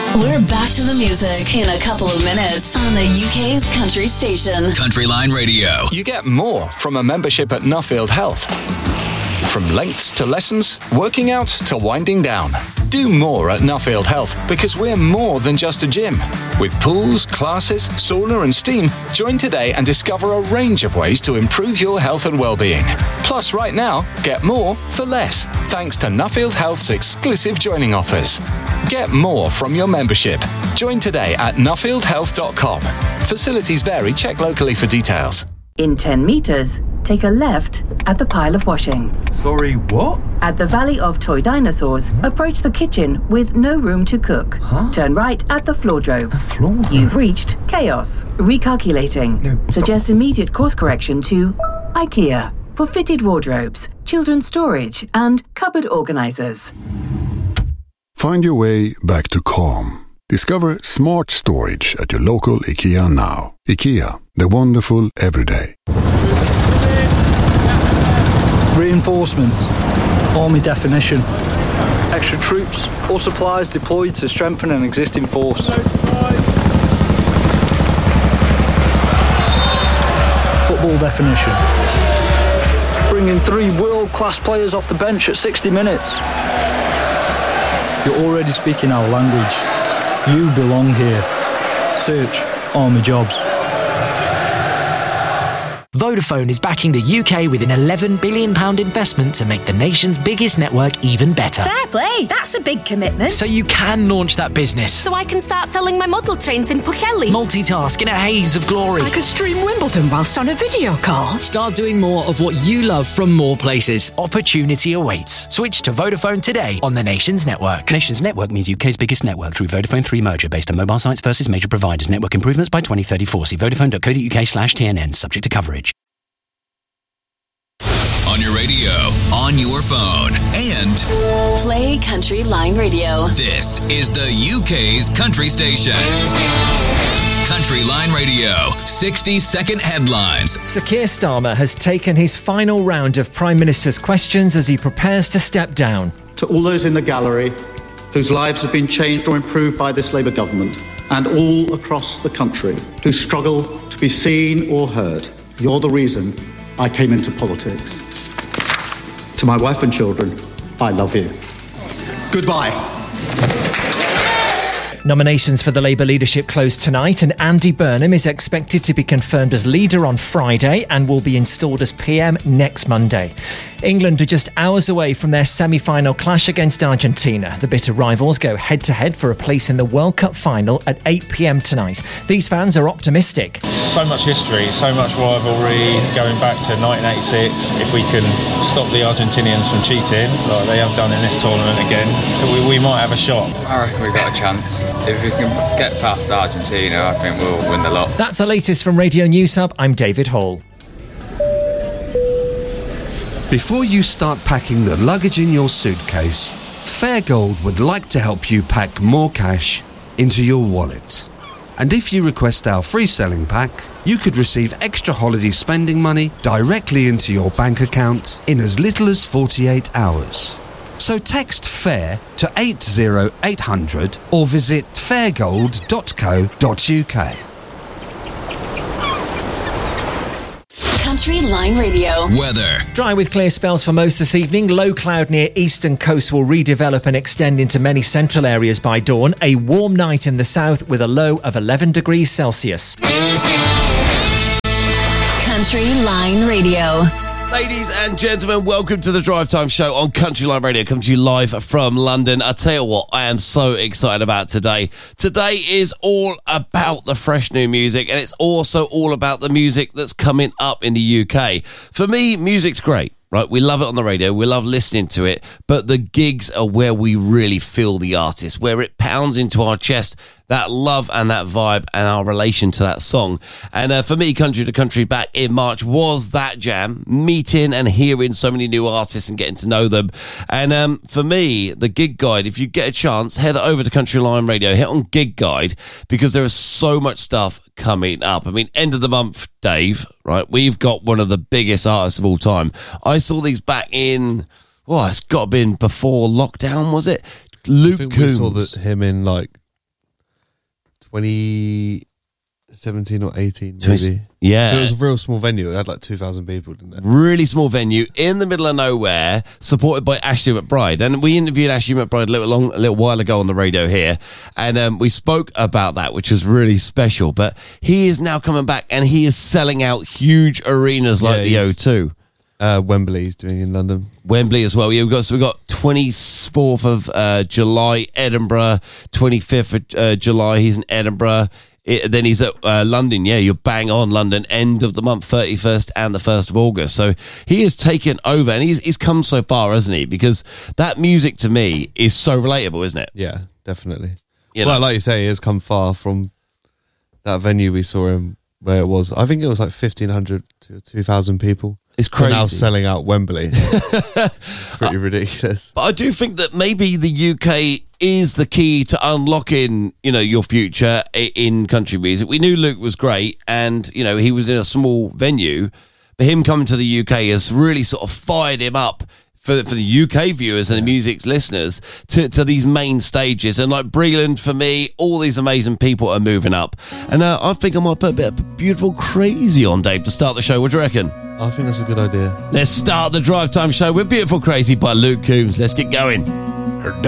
We're back to the music in a couple of minutes on the UK's country station. Country Line Radio. You get more from a membership at Nuffield Health. From lengths to lessons, working out to winding down. Do more at Nuffield Health because we're more than just a gym. With pools, classes, sauna and steam, join today and discover a range of ways to improve your health and well-being. Plus, right now, get more for less, thanks to Nuffield Health's exclusive joining offers. Get more from your membership. Join today at nuffieldhealth.com. Facilities vary. Check locally for details. In 10 metres, take a left at the pile of washing. Sorry, what? At the Valley of Toy Dinosaurs, approach the kitchen with no room to cook. Turn right at the floordrome. You've reached chaos. Recalculating. Suggest immediate course correction to IKEA for fitted wardrobes, children's storage and cupboard organisers. Find your way back to calm. Discover smart storage at your local IKEA now. IKEA, the wonderful everyday. Reinforcements. Army definition. Extra troops or supplies deployed to strengthen an existing force. Football definition. Bringing 3 world-class players off the bench at 60 minutes. You're already speaking our language. You belong here. Search Army Jobs. Vodafone is backing the UK with an £11 billion investment to make the nation's biggest network even better. Fair play, that's a big commitment. So you can launch that business. So I can start selling my model trains in Pwllheli. Multitask in a haze of glory. I could stream Wimbledon whilst on a video call. Start doing more of what you love from more places. Opportunity awaits. Switch to Vodafone today on the nation's network. Nation's network means UK's biggest network through Vodafone 3 merger based on mobile sites versus major providers. Network improvements by 2034. See vodafone.co.uk/TNN. Subject to coverage. On your radio, on your phone, and Play Country Line Radio. This is the UK's country station. Country Line Radio, 60-second headlines. Sir Keir Starmer has taken his final round of Prime Minister's questions as he prepares to step down. To all those in the gallery whose lives have been changed or improved by this Labour government, and all across the country who struggle to be seen or heard, you're the reason I came into politics. To my wife and children, I love you. Goodbye. Nominations for the Labour leadership close tonight, and Andy Burnham is expected to be confirmed as leader on Friday and will be installed as PM next Monday. England are just hours away from their semi-final clash against Argentina. The bitter rivals go head-to-head for a place in the World Cup final at 8 p.m. tonight. These fans are optimistic. So much history, so much rivalry going back to 1986. If we can stop the Argentinians from cheating, like they have done in this tournament again, we might have a shot. I reckon we've got a chance. If we can get past Argentina, I think we'll win the lot. That's the latest from Radio News Hub. I'm David Hall. Before you start packing the luggage in your suitcase, Fairgold would like to help you pack more cash into your wallet. And if you request our free selling pack, you could receive extra holiday spending money directly into your bank account in as little as 48 hours. So text FAIR to 80800 or visit fairgold.co.uk. Country Line Radio. Weather. Dry with clear spells for most this evening. Low cloud near eastern coast will redevelop and extend into many central areas by dawn. A warm night in the south with a low of 11 degrees Celsius. Country Line Radio. Ladies and gentlemen, welcome to the Drive Time Show on Country Line Radio. Come to you live from London. I tell you what, I am so excited about today. Today is all about the fresh new music, and it's also all about the music that's coming up in the UK. For me, music's great. Right, we love it on the radio, we love listening to it, but the gigs are where we really feel the artist, where it pounds into our chest, that love and that vibe and our relation to that song. And for me, Country to Country back in March was that jam, meeting and hearing so many new artists and getting to know them. And for me, the Gig Guide, if you get a chance, head over to Country Line Radio, hit on Gig Guide, because there is so much stuff coming up. I mean, end of the month, Dave, right? We've got one of the biggest artists of all time. I saw these back in, it's got to have been before lockdown, was it? Luke Combs. We saw him in like 2017 or 18, maybe. Yeah. It was a real small venue. It had like 2,000 people, didn't it? Really small venue in the middle of nowhere, supported by Ashley McBride. And we interviewed Ashley McBride a little while ago on the radio here, and we spoke about that, which was really special. But he is now coming back, and he is selling out huge arenas like the O2. Wembley he's doing in London. Wembley as well. Yeah, we've got 24th of July, Edinburgh. 25th of July, he's in Edinburgh. Then he's at London. Yeah, you're bang on London. End of the month, 31st and the 1st of August. So he has taken over, and he's come so far, hasn't he? Because that music to me is so relatable, isn't it? Yeah, definitely. Like you say, he has come far from that venue we saw him where it was. I think it was like 1,500 to 2,000 people. It's crazy. Now selling out Wembley. It's pretty ridiculous. But I do think that maybe the UK is the key to unlocking, your future in country music. We knew Luke was great, and, he was in a small venue, but him coming to the UK has really sort of fired him up for the UK viewers and the music listeners to these main stages. And like Breland, for me, all these amazing people are moving up. And I think I might put a bit of Beautiful Crazy on, Dave, to start the show. What do you reckon? I think that's a good idea. Let's start the Drive Time Show with Beautiful Crazy by Luke Combs. Let's get going. Her dad